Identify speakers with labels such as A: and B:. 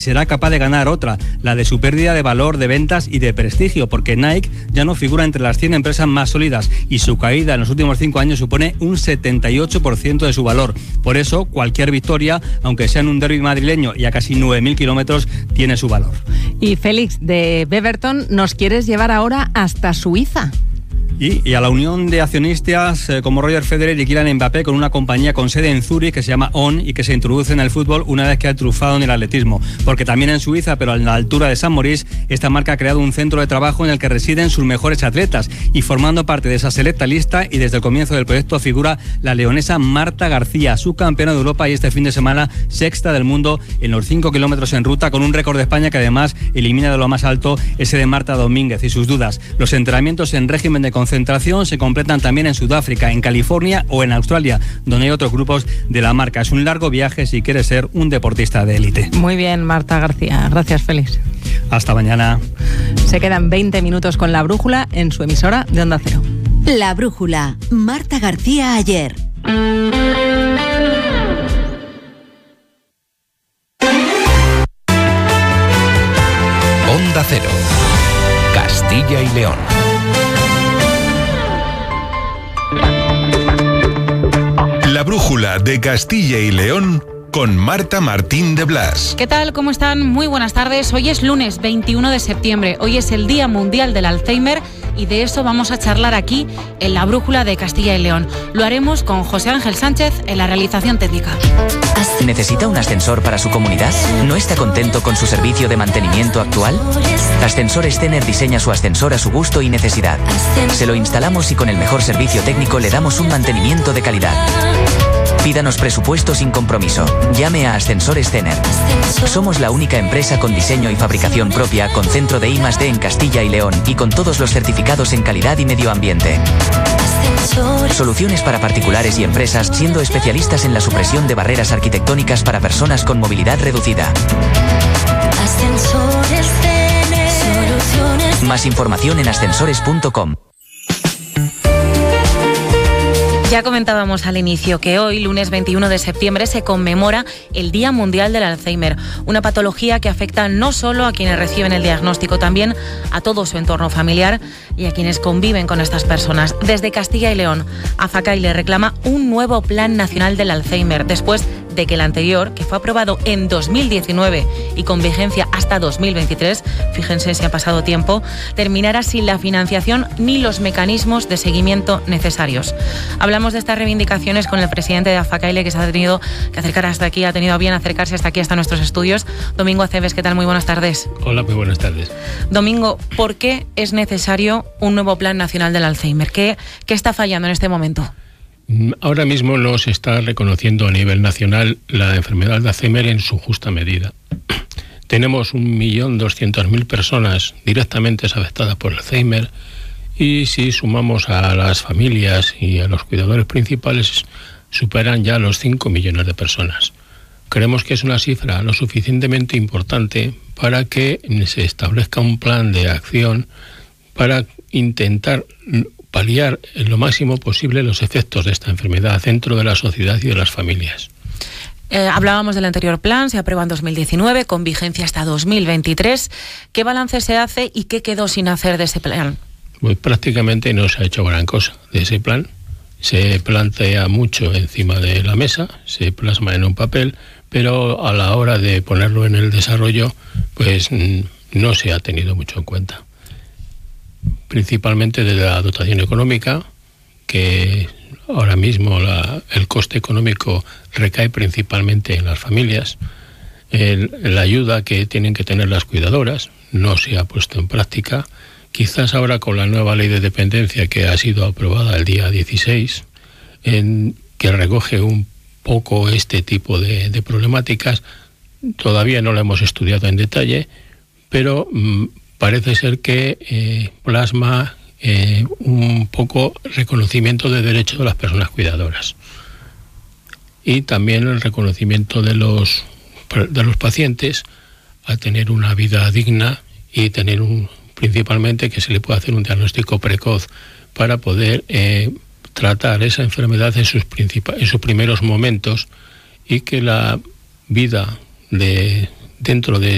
A: será capaz de ganar otra, la de su pérdida de valor, de ventas y de prestigio, porque Nike ya no figura entre las 100 empresas más sólidas y su caída en los últimos 5 años supone un 78% de su valor. Por eso, cualquier victoria, aunque sea en un derbi madrileño y a casi 9.000 kilómetros, tiene su valor.
B: Y Félix, de Beverton nos quieres llevar ahora hasta Suiza.
A: Y a la unión de accionistas como Roger Federer y Kylian Mbappé, con una compañía con sede en Zúrich que se llama On y que se introduce en el fútbol una vez que ha triunfado en el atletismo. Porque también en Suiza, pero a la altura de San Maurice, esta marca ha creado un centro de trabajo en el que residen sus mejores atletas, y formando parte de esa selecta lista y desde el comienzo del proyecto figura la leonesa Marta García, subcampeona de Europa y este fin de semana sexta del mundo en los 5 kilómetros en ruta, con un récord de España que además elimina de lo más alto ese de Marta Domínguez y sus dudas. Los entrenamientos en régimen de concentración se completan también en Sudáfrica, en California o en Australia, donde hay otros grupos de la marca. Es un largo viaje si quieres ser un deportista de élite.
B: Muy bien, Marta García. Gracias, Félix.
A: Hasta mañana.
B: Se quedan 20 minutos con La Brújula en su emisora de Onda Cero.
C: La Brújula. Marta García ayer.
D: Onda Cero. Castilla y León. La Brújula de Castilla y León con Marta Martín de Blas.
E: ¿Qué tal? ¿Cómo están? Muy buenas tardes. Hoy es lunes 21 de septiembre. Hoy es el Día Mundial del Alzheimer y de eso vamos a charlar aquí en La Brújula de Castilla y León. Lo haremos con José Ángel Sánchez en la realización técnica.
F: ¿Necesita un ascensor para su comunidad? ¿No está contento con su servicio de mantenimiento actual? Ascensores Stener diseña su ascensor a su gusto y necesidad. Se lo instalamos y con el mejor servicio técnico le damos un mantenimiento de calidad. Pídanos presupuesto sin compromiso. Llame a Ascensores Stener. Somos la única empresa con diseño y fabricación propia, con centro de I+D en Castilla y León y con todos los certificados en calidad y medio ambiente. Soluciones para particulares y empresas, siendo especialistas en la supresión de barreras arquitectónicas para personas con movilidad reducida.
G: Ascensores Stener.
F: Más información en ascensores.com.
E: Ya comentábamos al inicio que hoy, lunes 21 de septiembre, se conmemora el Día Mundial del Alzheimer, una patología que afecta no solo a quienes reciben el diagnóstico, también a todo su entorno familiar y a quienes conviven con estas personas. Desde Castilla y León, AFACAILE reclama un nuevo Plan Nacional del Alzheimer, después de que el anterior, que fue aprobado en 2019 y con vigencia hasta 2023, fíjense si ha pasado tiempo, terminara sin la financiación ni los mecanismos de seguimiento necesarios. Hablamos de estas reivindicaciones con el presidente de AFACAILE, que se ha tenido que acercar hasta aquí, ha tenido a bien acercarse hasta aquí, hasta nuestros estudios. Domingo Aceves, ¿qué tal? Muy buenas tardes.
H: Hola, muy buenas tardes.
E: Domingo, ¿por qué es necesario un nuevo Plan Nacional del Alzheimer? ¿Qué está fallando en este momento?
H: Ahora mismo no se está reconociendo a nivel nacional la enfermedad de Alzheimer en su justa medida. Tenemos 1.200.000 personas directamente afectadas por Alzheimer y si sumamos a las familias y a los cuidadores principales superan ya los 5 millones de personas. Creemos que es una cifra lo suficientemente importante para que se establezca un plan de acción para intentar paliar en lo máximo posible los efectos de esta enfermedad dentro de la sociedad y de las familias.
E: Hablábamos del anterior plan, se aprueba en 2019, con vigencia hasta 2023. ¿Qué balance se hace y qué quedó sin hacer de ese plan?
H: Pues prácticamente no se ha hecho gran cosa de ese plan. Se plantea mucho encima de la mesa, se plasma en un papel, pero a la hora de ponerlo en el desarrollo, pues no se ha tenido mucho en cuenta. Principalmente de la dotación económica, que ahora mismo el coste económico recae principalmente en las familias. La ayuda que tienen que tener las cuidadoras no se ha puesto en práctica. Quizás ahora con la nueva ley de dependencia que ha sido aprobada el día 16, que recoge un poco este tipo de problemáticas, todavía no la hemos estudiado en detalle, pero parece ser que plasma un poco reconocimiento de derechos de las personas cuidadoras y también el reconocimiento de los pacientes a tener una vida digna y tener principalmente que se le pueda hacer un diagnóstico precoz para poder tratar esa enfermedad en sus primeros momentos y que la vida dentro de